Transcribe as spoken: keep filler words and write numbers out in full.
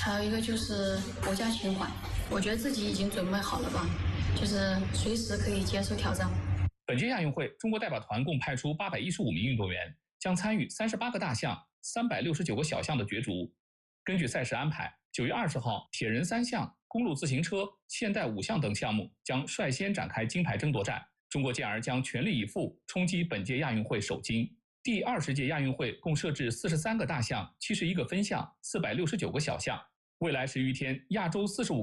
还有一个就是国家情怀，我觉得自己已经准备好了吧，就是随时可以接受挑战。 本届亚运会，中国代表团共派出八百一十五名运动员，将参与三十八个大项、三百六十九个小项的角逐。根据赛事安排，九月二十号，铁人三项、公路自行车、现代五项等项目将率先展开金牌争夺战。中国健儿将全力以赴冲击本届亚运会首金。第二十届亚运会共设置四十三个大项、七十一个分项、四百六十九个小项。未来十余天，亚洲四十五